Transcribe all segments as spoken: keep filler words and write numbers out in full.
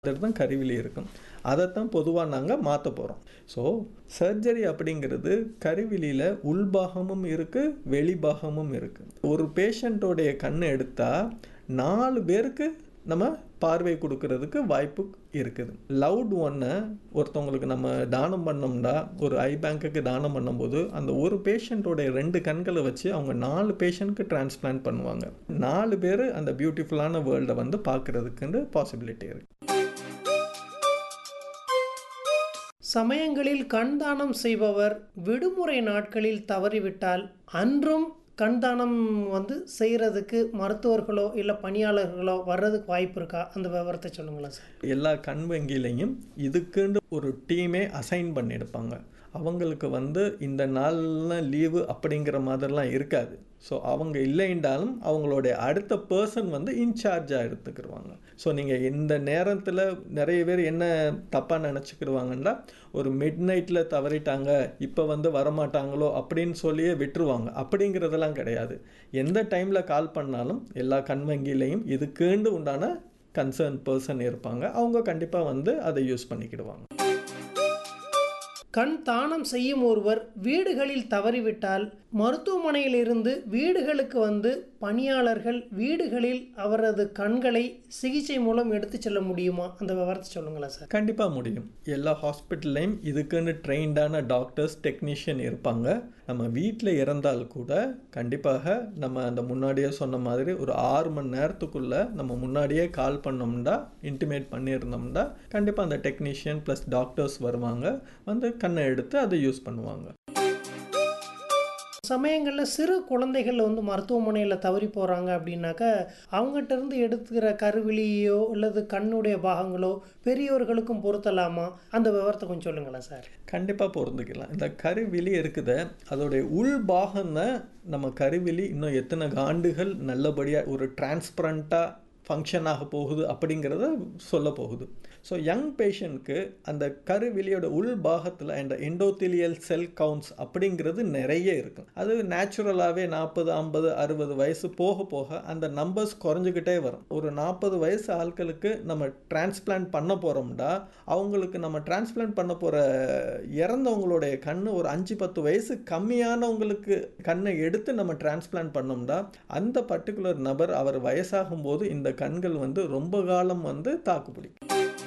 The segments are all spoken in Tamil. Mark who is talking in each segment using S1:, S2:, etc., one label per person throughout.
S1: தான் கருவிழி இருக்கும். அதைத்தான் பொதுவாக நாங்கள் மாற்ற போகிறோம். ஸோ சர்ஜரி அப்படிங்கிறது கருவிழியில் உள்பாகமும் இருக்குது, வெளிபாகமும் இருக்குது. ஒரு பேஷண்ட்டோடைய கண்ணை எடுத்தால் நாலு பேருக்கு நம்ம பார்வை கொடுக்கறதுக்கு வாய்ப்பு இருக்குது. லவுட் ஒன்னை ஒருத்தவங்களுக்கு நம்ம தானம் பண்ணோம்னா, ஒரு ஐ பேங்க்குக்கு தானம் பண்ணும்போது அந்த ஒரு பேஷண்ட்டோடைய ரெண்டு கண்களை வச்சு அவங்க நாலு பேஷண்ட்க்கு டிரான்ஸ்பிளான்ட் பண்ணுவாங்க. நாலு பேர் அந்த பியூட்டிஃபுல்லான வேர்ல்டை வந்து பார்க்கறதுக்குன்னு பாசிபிலிட்டி இருக்குது.
S2: சமயங்களில் கண் தானம் செய்பவர் விடுமுறை நாட்களில் தவறிவிட்டால் அன்றும் கண் தானம் வந்து செய்கிறதுக்கு மருத்துவர்களோ இல்லை பணியாளர்களோ வர்றதுக்கு வாய்ப்பு இருக்கா? அந்த விவரத்தை சொல்லுங்களேன் சார்.
S1: எல்லா கண் வங்கியிலையும் இதுக்குன்னு ஒரு டீமே அசைன் பண்ணியிருப்பாங்க. அவங்களுக்கு வந்து இந்த நாள்லாம் லீவு அப்படிங்கிற மாதிரிலாம் இருக்காது. ஸோ அவங்க இல்லைன்றாலும் அவங்களுடைய அடுத்த பர்சன் வந்து இன்சார்ஜாக எடுத்துக்கிடுவாங்க. ஸோ நீங்கள் இந்த நேரத்தில் நிறைய பேர் என்ன தப்பாக நினச்சிக்கிடுவாங்கன்னா, ஒரு மிட் நைட்டில் தவறிட்டாங்க இப்போ வந்து வரமாட்டாங்களோ அப்படின்னு சொல்லியே விட்டுருவாங்க. அப்படிங்கிறதெல்லாம் கிடையாது. எந்த டைமில் கால் பண்ணாலும் எல்லா கண் வங்கியிலையும் இதுக்குண்டு உண்டான கன்சர்ன் பர்சன் இருப்பாங்க. அவங்க கண்டிப்பாக வந்து அதை யூஸ் பண்ணிக்கிடுவாங்க.
S2: கண் தானம் செய்யும் ஒருவர் வீடுகளில் தவறிவிட்டால் மருத்துவமனையிலிருந்து வீடுகளுக்கு வந்து பணியாளர்கள் வீடுகளில் அவரது கண்களை சிகிச்சை மூலம் எடுத்து செல்ல முடியுமா? அந்த விவரத்தை சொல்லுங்களேன் சார்.
S1: கண்டிப்பாக முடியும். எல்லா ஹாஸ்பிட்டல்லையும் இதுக்குன்னு ட்ரெயின்டான டாக்டர்ஸ், டெக்னீஷியன் இருப்பாங்க. நம்ம வீட்டில் இறந்தால் கூட கண்டிப்பாக நம்ம அந்த முன்னாடியே சொன்ன மாதிரி ஒரு ஆறு மணி நேரத்துக்குள்ளே நம்ம முன்னாடியே கால் பண்ணோம்னா, இன்டிமேட் பண்ணியிருந்தோம்னா கண்டிப்பாக அந்த டெக்னீஷியன் ப்ளஸ் டாக்டர்ஸ் வருவாங்க, வந்து கண்ணை எடுத்து அதை யூஸ் பண்ணுவாங்க.
S2: சமயங்களில் சிறு குழந்தைகள் வந்து மருத்துவமனையில் தவறி போகிறாங்க அப்படின்னாக்கா அவங்ககிட்ட இருந்து எடுத்துக்கிற கருவிழியோ அல்லது கண்ணுடைய பாகங்களோ பெரியவர்களுக்கும் பொருத்தலாமா? அந்த விவரத்தை கொஞ்சம் சொல்லுங்களேன் சார்.
S1: கண்டிப்பாக பொருந்துக்கலாம். இந்த கருவிழி இருக்குது, அதோடைய உள் பாகம்னா நம்ம கருவிழி இன்னும் எத்தனை ஆண்டுகள் நல்லபடியாக ஒரு டிரான்ஸ்பரண்ட்டாக ஃபங்க்ஷன் ஆக போகுது அப்படிங்கிறத சொல்ல போகுது. ஸோ யங் பேஷண்ட்க்கு அந்த கருவிழியோட உள் பாகத்தில் அந்த எண்டோத்திலியல் செல் கவுண்ட்ஸ் அப்படிங்கிறது நிறைய இருக்கும். அது நேச்சுரலாகவே நாற்பது ஐம்பது அறுபது வயசு போக போக அந்த நம்பர்ஸ் குறைஞ்சிக்கிட்டே வரும். ஒரு நாற்பது வயசு ஆட்களுக்கு நம்ம டிரான்ஸ்பிளான்ட் பண்ண போகிறோம்னா அவங்களுக்கு நம்ம டிரான்ஸ்பிளான்ட் பண்ண போகிற இறந்தவங்களுடைய கண் ஒரு அஞ்சு பத்து வயசு கம்மியானவங்களுக்கு கண்ணை எடுத்து நம்ம டிரான்ஸ்பிளான்ட் பண்ணோம்னா அந்த பர்டிகுலர் நபர் அவர் வயசாகும் போது இந்த கண்கள் வந்து ரொம்ப காலம் வந்து தாக்கு பிடிக்கும்.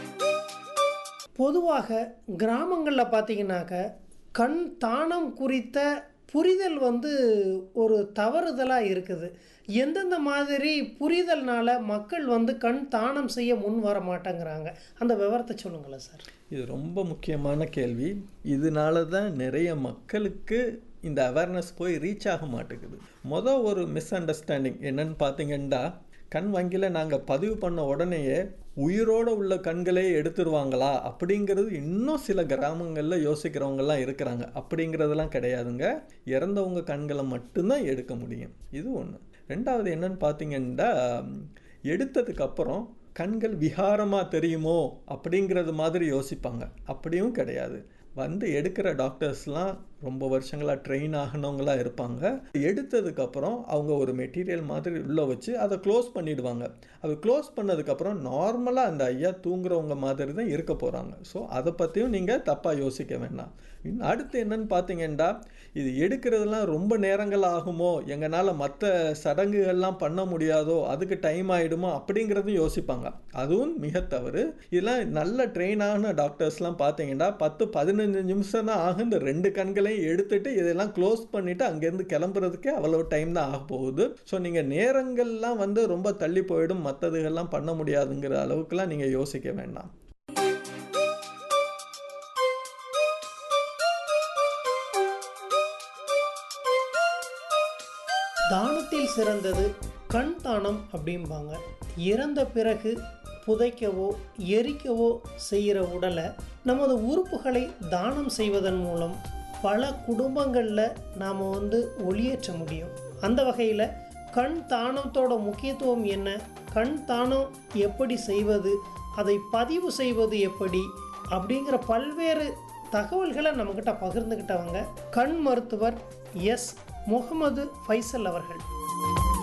S2: பொதுவாக கிராமங்களில் பார்த்தீங்கன்னாக்க கண் தானம் குறித்த புரிதல் வந்து ஒரு தவறுதலாக இருக்குது. எந்தெந்த மாதிரி புரிதல்னால மக்கள் வந்து கண் தானம் செய்ய முன் வர மாட்டேங்கிறாங்க? அந்த விவரத்தை சொல்லுங்களேன் சார்.
S1: இது ரொம்ப முக்கியமான கேள்வி. இதனால தான் நிறைய மக்களுக்கு இந்த அவேர்னஸ் போய் ரீச் ஆக மாட்டேங்குது. மொதல் ஒரு மிஸ் அண்டர்ஸ்டாண்டிங் என்னன்னு பார்த்தீங்கன்னா, கண் வங்கியில் நாங்கள் பதிவு பண்ண உடனேயே உயிரோடு உள்ள கண்களே எடுத்துருவாங்களா அப்படிங்கிறது இன்னும் சில கிராமங்களில் யோசிக்கிறவங்கெல்லாம் இருக்கிறாங்க. அப்படிங்கிறதெல்லாம் கிடையாதுங்க. இறந்தவங்க கண்களை மட்டும்தான் எடுக்க முடியும். இது ஒன்று. ரெண்டாவது என்னன்னு பார்த்தீங்கன்னா, எடுத்ததுக்கப்புறம் கண்கள் விகாரமாக தெரியுமோ அப்படிங்கிறது மாதிரி யோசிப்பாங்க. அப்படியும் கிடையாது. வந்து எடுக்கிற டாக்டர்ஸ்லாம் ரொம்ப வருஷங்களாக ட்ரெயின் ஆகினவங்களாக இருப்பாங்க. எடுத்ததுக்கப்புறம் அவங்க ஒரு மெட்டீரியல் மாதிரி உள்ளே வச்சு அதை க்ளோஸ் பண்ணிவிடுவாங்க. அது க்ளோஸ் பண்ணதுக்கப்புறம் நார்மலாக அந்த ஐயா தூங்குறவங்க மாதிரி தான் இருக்க போகிறாங்க. ஸோ அதை பற்றியும் நீங்கள் தப்பாக யோசிக்க வேண்டாம். இன்னும் அடுத்து என்னன்னு பார்த்தீங்கன்னா, இது எடுக்கிறதுலாம் ரொம்ப நேரங்கள் ஆகுமோ, எங்களால் மற்ற சடங்குகள்லாம் பண்ண முடியாதோ, அதுக்கு டைம் ஆகிடுமோ அப்படிங்கிறதும் யோசிப்பாங்க. அதுவும் மிக தவறு. இதெல்லாம் நல்ல ட்ரெயினான டாக்டர்ஸ்லாம் பார்த்தீங்கன்னா பத்து பதினஞ்சு நிமிஷம் தான் ஆகும். இந்த ரெண்டு கண்களையும் எடுத்துட்டு இதெல்லாம் க்ளோஸ் பண்ணிவிட்டு அங்கேருந்து கிளம்புறதுக்கே அவ்வளோ டைம் தான் ஆக போகுது. ஸோ நீங்கள் நேரங்கள்லாம் வந்து ரொம்ப தள்ளி போயிடும், மற்றதுகள்லாம் பண்ண முடியாதுங்கிற அளவுக்குலாம் நீங்கள் யோசிக்க வேண்டாம்.
S2: தானத்தில் சிறந்தது கண் தானம் அப்படிம்பாங்க. இறந்த பிறகு புதைக்கவோ எரிக்கவோ செய்கிற உடலை நமது உறுப்புகளை தானம் செய்வதன் மூலம் பல குடும்பங்களில் நாம் வந்து ஒளியேற்ற முடியும். அந்த வகையில் கண் தானத்தோட முக்கியத்துவம் என்ன, கண் தானம் எப்படி செய்வது, அதை பதிவு செய்வது எப்படி அப்படிங்கிற பல்வேறு தகவல்களை நம்மக்கிட்ட பகிர்ந்துக்கிட்டவங்க கண் மருத்துவர் எஸ் முகமது ஃபைசல் அவர்கள்.